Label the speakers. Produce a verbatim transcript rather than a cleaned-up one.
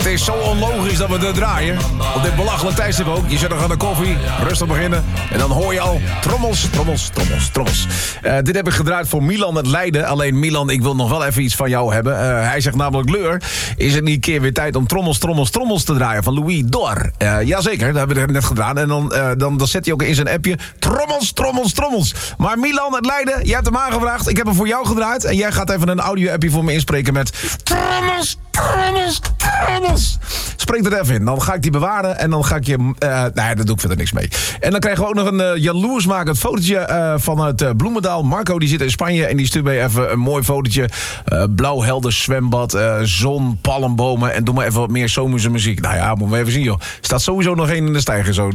Speaker 1: Het is zo onlogisch dat we het draaien. Op dit belachelijk tijdstip ook. Je zet nog aan de koffie, rustig beginnen. En dan hoor je al trommels, trommels, trommels, trommels. Uh, dit heb ik gedraaid voor Milan uit Leiden. Alleen Milan, ik wil nog wel even iets van jou hebben. Uh, hij zegt namelijk, Leur, is het niet een keer weer tijd om trommels, trommels, trommels te draaien van Louis Dor? Uh, jazeker, dat hebben we net gedaan. En dan, uh, dan, dan zet hij ook in zijn appje trommels, trommels, trommels. Maar Milan uit Leiden, jij hebt hem aangevraagd. Ik heb hem voor jou gedraaid. En jij gaat even een audio-appje voor me inspreken met trommels, trommels, trommels. Spreek er even in. Dan ga ik die bewaren en dan ga ik je... Uh, nee, daar doe ik verder niks mee. En dan krijgen we ook nog een uh, jaloersmakend fotootje uh, vanuit uh, Bloemendaal. Marco die zit in Spanje en die stuurt mij even een mooi fotootje. Uh, blauw helder zwembad, uh, zon, palmbomen en doe maar even wat meer zomerse muziek. Nou ja, moeten we even zien joh. Staat sowieso nog één in de stijger zo.